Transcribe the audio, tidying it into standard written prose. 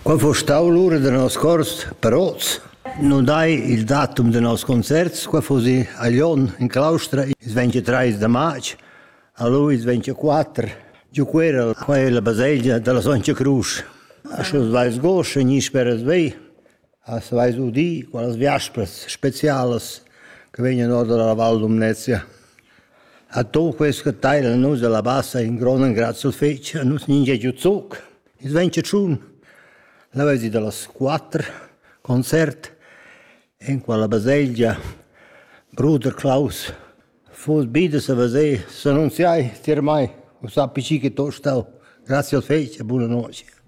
Quando fu stau l'ora del nostro corso, per Oz, non dai il datum del nostro concerto, quando fusi a Lion, in claustra, il 23 di maggio, a lui il 24, giù quella è la baselgia della Santa Croce. A ciò vai sgoscia, ogni spera svei, a vai udì, quelle viaspres speciali che vengono dalla Val d'Omnezia. A tutto questo teile noi della bassa in grande grazie al fece, a noi non c'è più zucco, il 21. La vedi delle 4 concerti in quella baselgia, Bruder Klaus, fu bide se vedere, se non sai, ti ormai, lo sappi che tu stai. Grazie al fece, buonanotte.